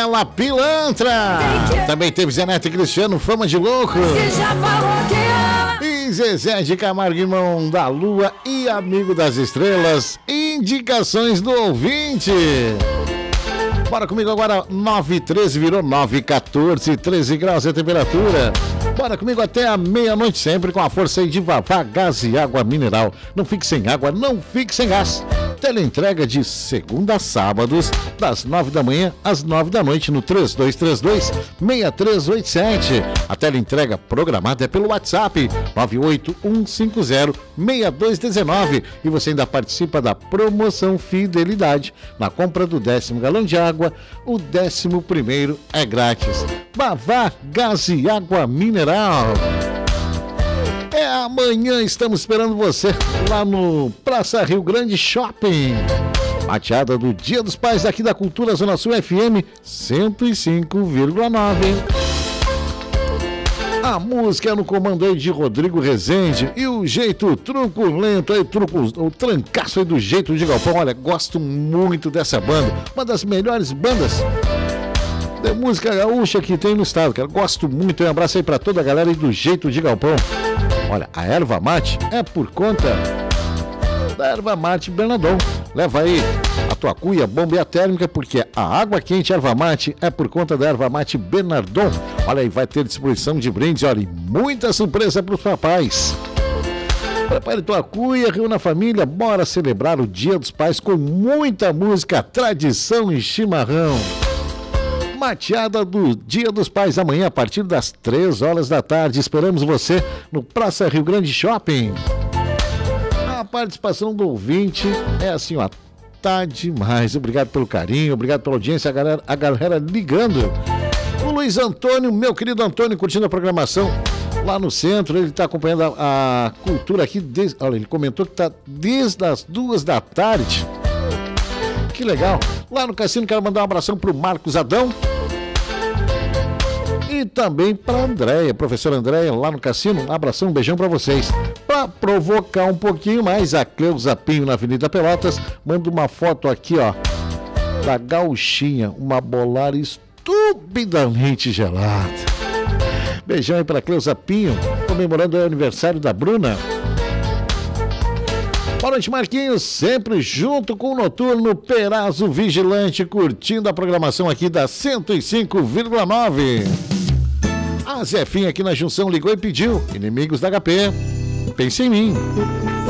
Ela Pilantra. Também teve Zé Neto e Cristiano, Fama de Louco. E Zezé de Camargo, irmão da Lua e amigo das estrelas. Indicações do ouvinte. Bora comigo agora, 9h13, virou 9h14, 13 graus a temperatura. Bora comigo até a meia-noite, sempre com a força aí de Vavá Gás e Água Mineral. Não fique sem água, não fique sem gás. Teleentrega de segunda a sábados, das 9 da manhã às 9 da noite, no 3232-6387. A teleentrega programada é pelo WhatsApp 98150-6219. E você ainda participa da promoção Fidelidade. Na compra do 10º galão de água, o 11º é grátis. Vavá Gás e Água Mineral. Amanhã estamos esperando você lá no Praça Rio Grande Shopping. Mateada do Dia dos Pais aqui da Cultura Zona Sul FM 105,9. A música é no comando aí de Rodrigo Rezende e o jeito truculento aí, o trancaço aí do Jeito de Galpão. Olha, gosto muito dessa banda, uma das melhores bandas de música gaúcha que tem no estado, cara. Gosto muito, um abraço aí pra toda a galera aí do Jeito de Galpão. Olha, a erva mate é por conta da erva mate Bernardon. Leva aí a tua cuia, bomba e a térmica, porque a água quente erva mate é por conta da erva mate Bernardon. Olha aí, vai ter distribuição de brindes, olha, e muita surpresa pros papais. Prepare tua cuia, reúna a família, bora celebrar o Dia dos Pais com muita música, tradição e chimarrão. Mateada do Dia dos Pais amanhã a partir das 3 horas da tarde. Esperamos você no Praça Rio Grande Shopping. A participação do ouvinte é assim, ó, tá demais. Obrigado pelo carinho, obrigado pela audiência, a galera ligando. O Luiz Antônio, meu querido Antônio, curtindo a programação lá no centro. Ele está acompanhando a cultura aqui. Olha, ele comentou que está desde as 2 da tarde. Que legal. Lá no cassino, quero mandar um abração pro Marcos Adão. E também para a Andréia, professora Andréia, lá no cassino. Um abração, um beijão para vocês. Para provocar um pouquinho mais, a Cleusa Pinho na Avenida Pelotas manda uma foto aqui, ó, da gauchinha, uma bolar estupidamente gelada. Beijão aí para Cleusa Pinho, comemorando o aniversário da Bruna. Boa noite, Marquinhos, sempre junto com o Noturno Perazzo Vigilante, curtindo a programação aqui da 105,9. A Zefinha aqui na junção ligou e pediu: Inimigos da HP, pense em mim.